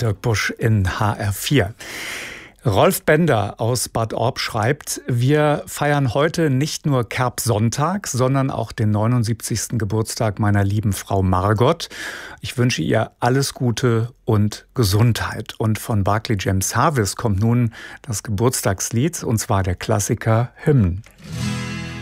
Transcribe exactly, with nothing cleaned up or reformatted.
Dirk Busch in H R vier. Rolf Bender aus Bad Orb schreibt: Wir feiern heute nicht nur Kerbsonntag, sondern auch den neunundsiebzigsten Geburtstag meiner lieben Frau Margot. Ich wünsche ihr alles Gute und Gesundheit. Und von Barclay James Harvest kommt nun das Geburtstagslied, und zwar der Klassiker Hymn.